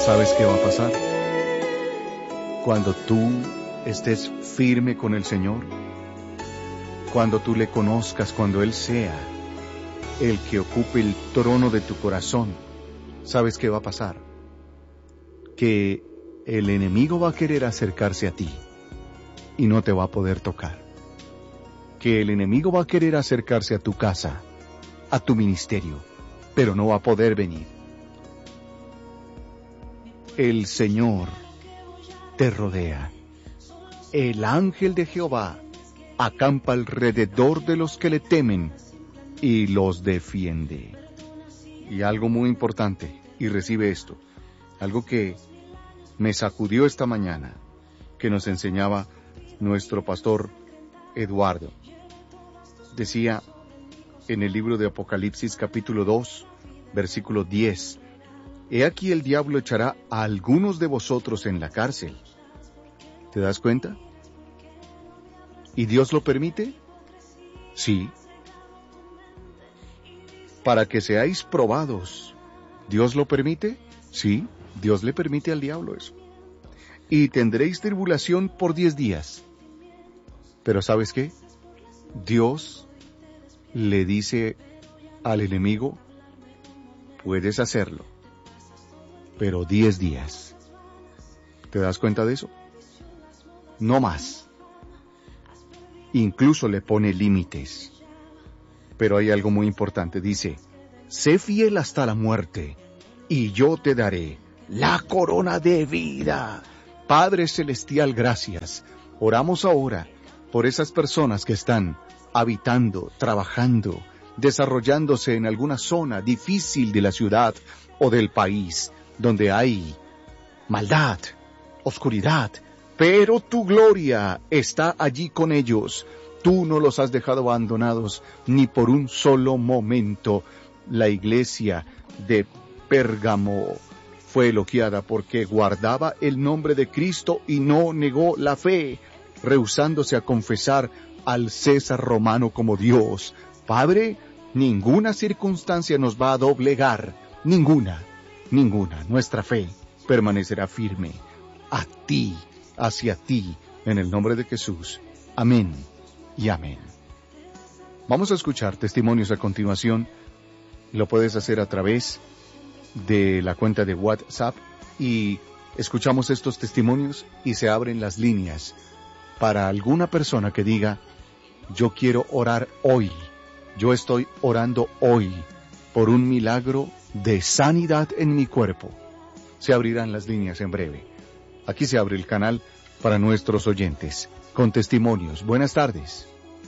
¿Sabes qué va a pasar? Cuando tú estés firme con el Señor, cuando tú le conozcas, cuando Él sea el que ocupe el trono de tu corazón, ¿sabes qué va a pasar? Que el enemigo va a querer acercarse a ti y no te va a poder tocar. Que el enemigo va a querer acercarse a tu casa, a tu ministerio, pero no va a poder venir. El Señor te rodea. El ángel de Jehová acampa alrededor de los que le temen y los defiende. Y algo muy importante, y recibe esto, algo que me sacudió esta mañana, que nos enseñaba nuestro pastor Eduardo. Decía en el libro de Apocalipsis capítulo 2, versículo 10, He aquí el diablo echará a algunos de vosotros en la cárcel. ¿Te das cuenta? ¿Y Dios lo permite? Sí. Para que seáis probados. ¿Dios lo permite? Sí, Dios le permite al diablo eso. Y tendréis tribulación por 10 días. Pero ¿sabes qué? Dios le dice al enemigo, puedes hacerlo, pero 10 días. ¿Te das cuenta de eso? No más. Incluso le pone límites. Pero hay algo muy importante, dice, sé fiel hasta la muerte, y yo te daré la corona de vida. Padre Celestial, gracias. Oramos ahora por esas personas que están habitando, trabajando, desarrollándose en alguna zona difícil de la ciudad o del país, donde hay maldad, oscuridad, pero tu gloria está allí con ellos. Tú no los has dejado abandonados ni por un solo momento. La iglesia de Pérgamo fue elogiada porque guardaba el nombre de Cristo y no negó la fe, rehusándose a confesar al César romano como Dios. Padre, ninguna circunstancia nos va a doblegar, ninguna. Nuestra fe permanecerá firme a ti, hacia ti, en el nombre de Jesús. Amén y amén. Vamos a escuchar testimonios a continuación. Lo puedes hacer a través de la cuenta de WhatsApp y escuchamos estos testimonios y se abren las líneas para alguna persona que diga, yo quiero orar hoy, yo estoy orando hoy por un milagro de sanidad en mi cuerpo. Se abrirán las líneas en breve. Aquí se abre el canal para nuestros oyentes con testimonios. Buenas tardes.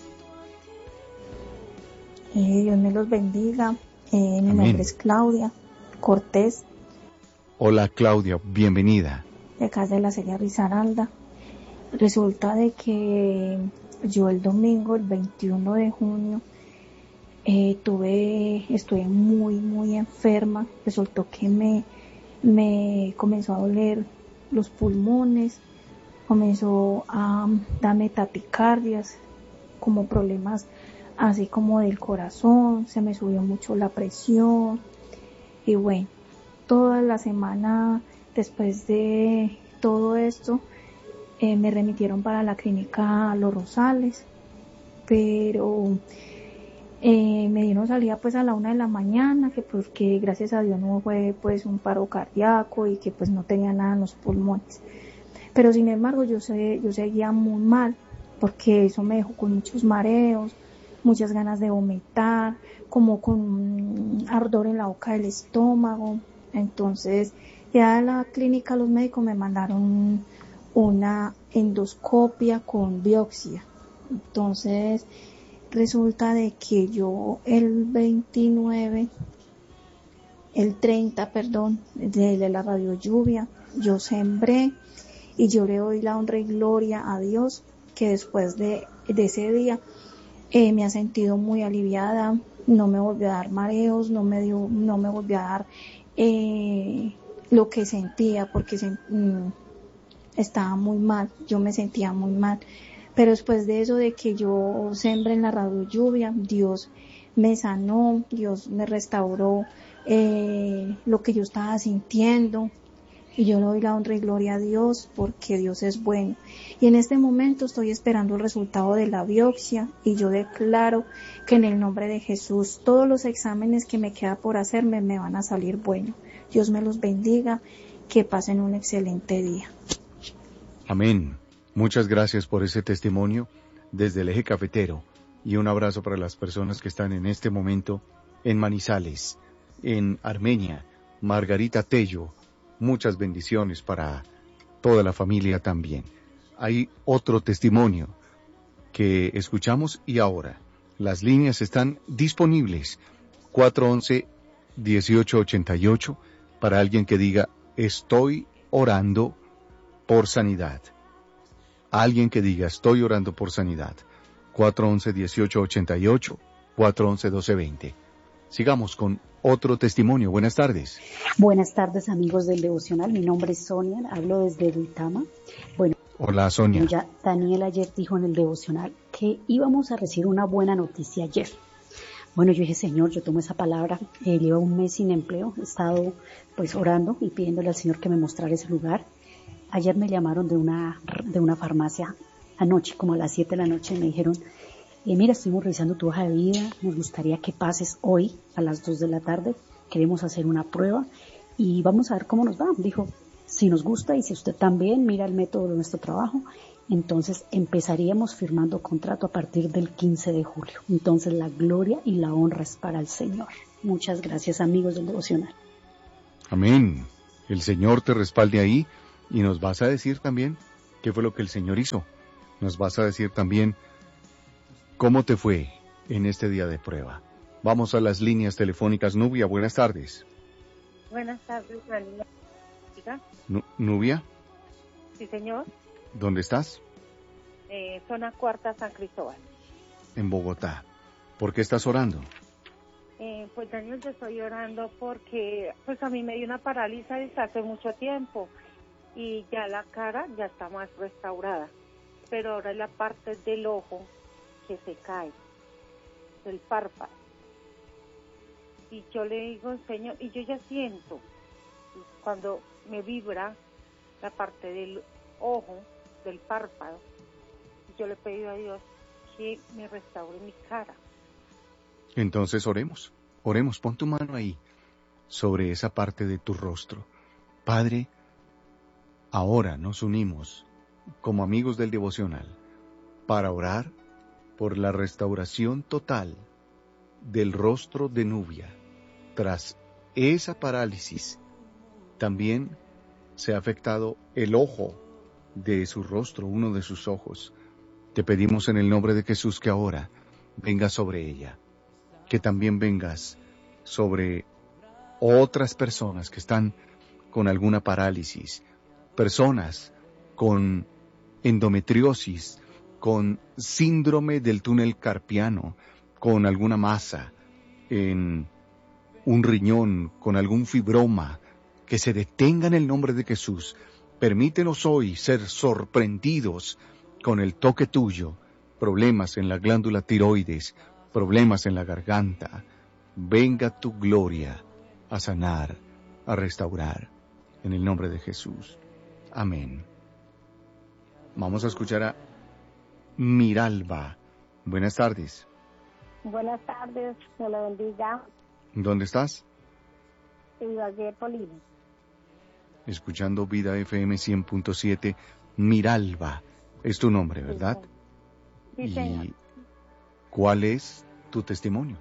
Dios me los bendiga. Mi nombre es Claudia Cortés. Hola Claudia, bienvenida. De acá de la Sella Risaralda. Resulta de que yo el domingo, el 21 de junio, estuve muy enferma. Resultó que me comenzó a doler los pulmones, comenzó a darme taquicardias, como problemas así como del corazón, se me subió mucho la presión y bueno, toda la semana después de todo esto me remitieron para la clínica Los Rosales, pero me dieron salida pues a la 1 de la mañana, que porque gracias a Dios no fue pues un paro cardíaco y que pues no tenía nada en los pulmones, pero sin embargo yo seguía muy mal, porque eso me dejó con muchos mareos, muchas ganas de vomitar, como con un ardor en la boca del estómago. Entonces ya a la clínica los médicos me mandaron una endoscopia con biopsia. Entonces resulta de que yo el 30 de la radio lluvia, yo sembré y yo le doy la honra y gloria a Dios que después de ese día me ha sentido muy aliviada, no me volvió a dar mareos, no me volvió a dar lo que sentía, porque estaba muy mal, yo me sentía muy mal. Pero después de eso, de que yo sembré en la radio lluvia, Dios me sanó, Dios me restauró lo que yo estaba sintiendo. Y yo le doy la honra y gloria a Dios porque Dios es bueno. Y en este momento estoy esperando el resultado de la biopsia y yo declaro que en el nombre de Jesús todos los exámenes que me queda por hacerme me van a salir buenos. Dios me los bendiga, que pasen un excelente día. Amén. Muchas gracias por ese testimonio desde el Eje Cafetero y un abrazo para las personas que están en este momento en Manizales, en Armenia, Margarita Tello. Muchas bendiciones para toda la familia también. Hay otro testimonio que escuchamos y ahora las líneas están disponibles. 411-1888 para alguien que diga estoy orando por sanidad. Alguien que diga estoy orando por sanidad. 411-1888, 411-1220. Sigamos con otro testimonio. Buenas tardes. Buenas tardes, amigos del devocional. Mi nombre es Sonia, hablo desde Duitama. Bueno, hola Sonia. Ya Daniel ayer dijo en el devocional que íbamos a recibir una buena noticia ayer. Bueno, yo dije, Señor, yo tomo esa palabra. Llevo un mes sin empleo, he estado pues orando y pidiéndole al Señor que me mostrara ese lugar. Ayer me llamaron de una farmacia anoche, como a las 7 de la noche, me dijeron, mira, estuvimos revisando tu hoja de vida, nos gustaría que pases hoy a las 2 de la tarde, queremos hacer una prueba y vamos a ver cómo nos va. Dijo, si nos gusta y si usted también mira el método de nuestro trabajo, entonces empezaríamos firmando contrato a partir del 15 de julio. Entonces la gloria y la honra es para el Señor. Muchas gracias, amigos del devocional. Amén. El Señor te respalde ahí y nos vas a decir también qué fue lo que el Señor hizo. Nos vas a decir también cómo te fue en este día de prueba. Vamos a las líneas telefónicas. Nubia, buenas tardes. Buenas tardes, María. Nubia. Sí, señor. ¿Dónde estás? Zona Cuarta, San Cristóbal. En Bogotá. ¿Por qué estás orando? Pues Daniel, yo estoy orando porque pues a mí me dio una parálisis hace mucho tiempo y ya la cara ya está más restaurada, pero ahora es la parte del ojo que se cae, del párpado. Y yo le digo, Señor, y yo ya siento cuando me vibra la parte del ojo, del párpado, y yo le he pedido a Dios que me restaure mi cara. Entonces oremos, pon tu mano ahí, sobre esa parte de tu rostro. Padre, ahora nos unimos como amigos del devocional para orar por la restauración total del rostro de Nubia. Tras esa parálisis, también se ha afectado el ojo de su rostro, uno de sus ojos. Te pedimos en el nombre de Jesús que ahora vengas sobre ella, que también vengas sobre otras personas que están con alguna parálisis, personas con endometriosis, con síndrome del túnel carpiano, con alguna masa en un riñón, con algún fibroma, que se detenga en el nombre de Jesús. Permítenos hoy ser sorprendidos con el toque tuyo. Problemas en la glándula tiroides, problemas en la garganta. Venga tu gloria a sanar, a restaurar, en el nombre de Jesús. Amén. Vamos a escuchar a Miralba. Buenas tardes. Buenas tardes, Dios le bendiga. ¿Dónde estás? Ibagué, Polino. Escuchando Vida FM 100.7. Miralba es tu nombre, ¿verdad? Sí, señor. ¿Y cuál es tu testimonio?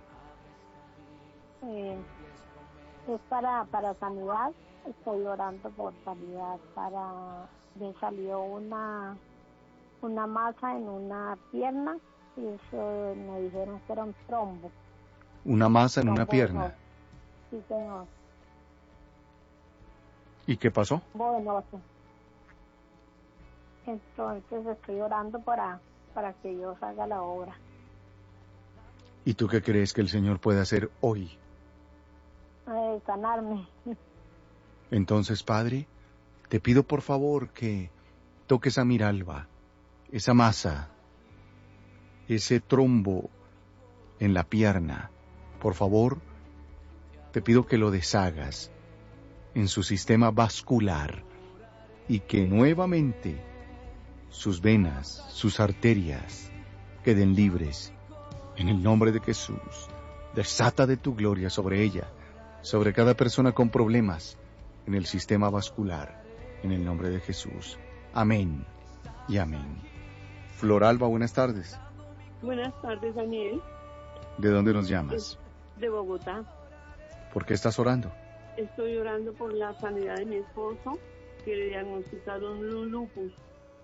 Es para sanidad. Estoy orando por sanidad. Me salió una masa en una pierna y eso me dijeron que era un trombo. ¿Una masa en una pierna? No. Sí, señor. ¿Y qué pasó? Bueno, entonces estoy orando para que Dios haga la obra. ¿Y tú qué crees que el Señor puede hacer hoy? Sanarme. Entonces, Padre, te pido por favor que toques a Miralba, esa masa, ese trombo en la pierna. Por favor, te pido que lo deshagas, en su sistema vascular y que nuevamente sus venas, sus arterias queden libres. En el nombre de Jesús, desata de tu gloria sobre ella, sobre cada persona con problemas en el sistema vascular, en el nombre de Jesús. Amén y amén. Flor Alba, buenas tardes. Buenas tardes, Daniel. ¿De dónde nos llamas? De Bogotá. ¿Por qué estás orando? Estoy orando por la sanidad de mi esposo, que le diagnosticaron lupus.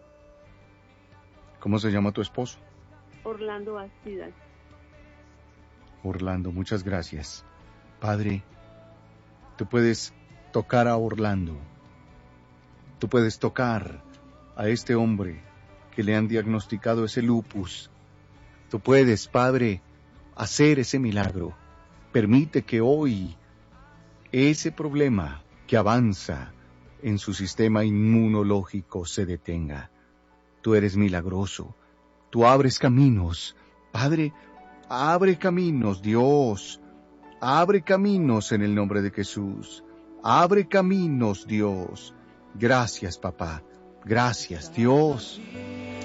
¿Cómo se llama tu esposo? Orlando Bastidas. Orlando, muchas gracias. Padre, tú puedes tocar a Orlando. Tú puedes tocar a este hombre que le han diagnosticado ese lupus. Tú puedes, Padre, hacer ese milagro. Permite que hoy ese problema que avanza en su sistema inmunológico se detenga. Tú eres milagroso. Tú abres caminos. Padre, abre caminos, Dios. Abre caminos en el nombre de Jesús. Abre caminos, Dios. Gracias, papá. Gracias, Dios.